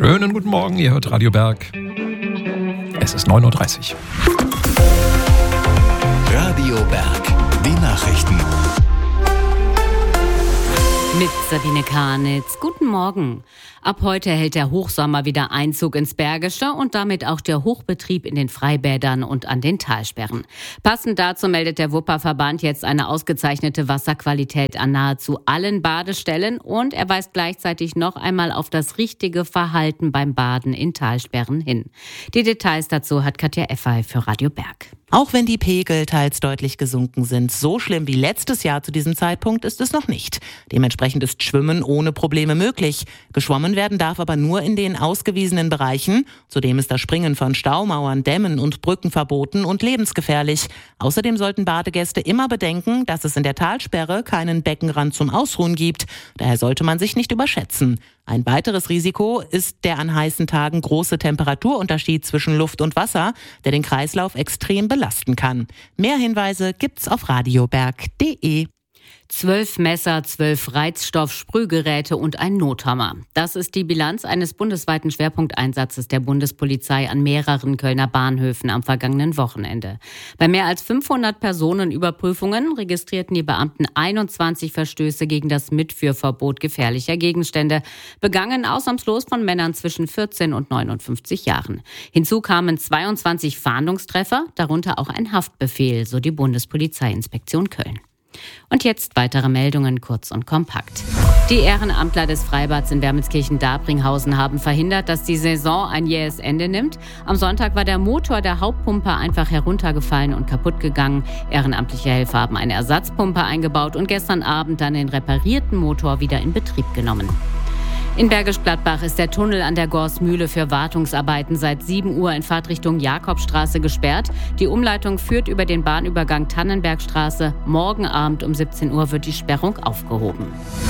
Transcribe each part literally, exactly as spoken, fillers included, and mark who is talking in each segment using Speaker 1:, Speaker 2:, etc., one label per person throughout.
Speaker 1: Schönen guten Morgen, ihr hört Radio Berg. Es ist neun Uhr dreißig.
Speaker 2: Radio Berg, die Nachrichten.
Speaker 3: Mit Sabine Karnitz. Guten Morgen. Ab heute hält der Hochsommer wieder Einzug ins Bergische und damit auch der Hochbetrieb in den Freibädern und an den Talsperren. Passend dazu meldet der Wupperverband jetzt eine ausgezeichnete Wasserqualität an nahezu allen Badestellen und er weist gleichzeitig noch einmal auf das richtige Verhalten beim Baden in Talsperren hin. Die Details dazu hat Katja Effay für Radio Berg.
Speaker 4: Auch wenn die Pegel teils deutlich gesunken sind, so schlimm wie letztes Jahr zu diesem Zeitpunkt ist es noch nicht. Dementsprechend ist Schwimmen ohne Probleme möglich. Geschwommen werden darf aber nur in den ausgewiesenen Bereichen. Zudem ist das Springen von Staumauern, Dämmen und Brücken verboten und lebensgefährlich. Außerdem sollten Badegäste immer bedenken, dass es in der Talsperre keinen Beckenrand zum Ausruhen gibt. Daher sollte man sich nicht überschätzen. Ein weiteres Risiko ist der an heißen Tagen große Temperaturunterschied zwischen Luft und Wasser, der den Kreislauf extrem belasten kann. Mehr Hinweise gibt's auf radioberg punkt de.
Speaker 3: Zwölf Messer, zwölf Reizstoff-Sprühgeräte und ein Nothammer. Das ist die Bilanz eines bundesweiten Schwerpunkteinsatzes der Bundespolizei an mehreren Kölner Bahnhöfen am vergangenen Wochenende. Bei mehr als fünfhundert Personenüberprüfungen registrierten die Beamten einundzwanzig Verstöße gegen das Mitführverbot gefährlicher Gegenstände, begangen ausnahmslos von Männern zwischen vierzehn und neunundfünfzig Jahren. Hinzu kamen zweiundzwanzig Fahndungstreffer, darunter auch ein Haftbefehl, so die Bundespolizeiinspektion Köln. Und jetzt weitere Meldungen, kurz und kompakt. Die Ehrenamtler des Freibads in Wermelskirchen-Dabringhausen haben verhindert, dass die Saison ein jähes Ende nimmt. Am Sonntag war der Motor der Hauptpumpe einfach heruntergefallen und kaputt gegangen. Ehrenamtliche Helfer haben eine Ersatzpumpe eingebaut und gestern Abend dann den reparierten Motor wieder in Betrieb genommen. In Bergisch Gladbach ist der Tunnel an der Gorsmühle für Wartungsarbeiten seit sieben Uhr in Fahrtrichtung Jakobstraße gesperrt. Die Umleitung führt über den Bahnübergang Tannenbergstraße. Morgen Abend um siebzehn Uhr wird die Sperrung aufgehoben.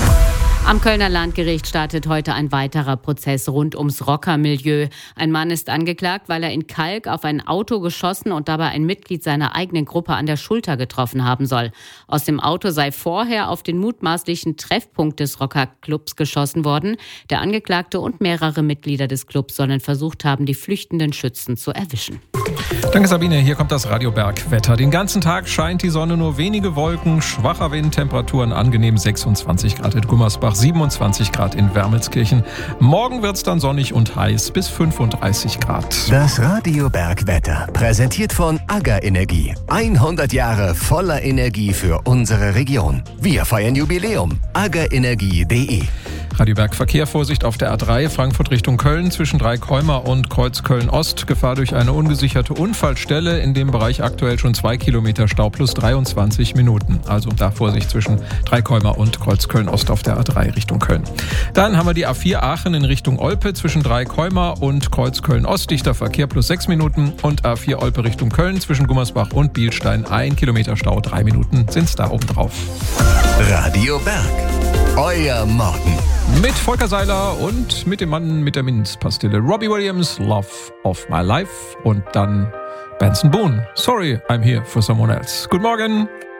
Speaker 3: Am Kölner Landgericht startet heute ein weiterer Prozess rund ums Rockermilieu. Ein Mann ist angeklagt, weil er in Kalk auf ein Auto geschossen und dabei ein Mitglied seiner eigenen Gruppe an der Schulter getroffen haben soll. Aus dem Auto sei vorher auf den mutmaßlichen Treffpunkt des Rockerclubs geschossen worden. Der Angeklagte und mehrere Mitglieder des Clubs sollen versucht haben, die flüchtenden Schützen zu erwischen.
Speaker 1: Danke Sabine, hier kommt das Radio Berg Wetter. Den ganzen Tag scheint die Sonne, nur wenige Wolken, schwacher Wind, Temperaturen angenehm sechsundzwanzig Grad in Gummersbach, siebenundzwanzig Grad in Wermelskirchen. Morgen wird's dann sonnig und heiß bis fünfunddreißig Grad.
Speaker 2: Das Radio Berg Wetter, präsentiert von AGA Energie. hundert Jahre voller Energie für unsere Region. Wir feiern Jubiläum. aga energie punkt de.
Speaker 1: Radio Berg Verkehr, Vorsicht auf der A drei, Frankfurt Richtung Köln, zwischen Dreikäumer und Kreuz Köln-Ost. Gefahr durch eine ungesicherte Unfallstelle. In dem Bereich aktuell schon zwei Kilometer Stau plus dreiundzwanzig Minuten. Also da Vorsicht zwischen Dreikäumer und Kreuz Köln-Ost auf der A drei Richtung Köln. Dann haben wir die A vier Aachen in Richtung Olpe, zwischen Dreikäumer und Kreuz Köln-Ost. Dichter Verkehr plus sechs Minuten. Und A vier Olpe Richtung Köln, zwischen Gummersbach und Bielstein. Ein Kilometer Stau, drei Minuten sind's da oben drauf.
Speaker 2: Radio Berg, euer Morgen.
Speaker 1: Mit Volker Seiler und mit dem Mann mit der Minzpastille. Robbie Williams, Love of My Life. Und dann Benson Boone, Sorry, I'm Here for Someone Else. Guten Morgen.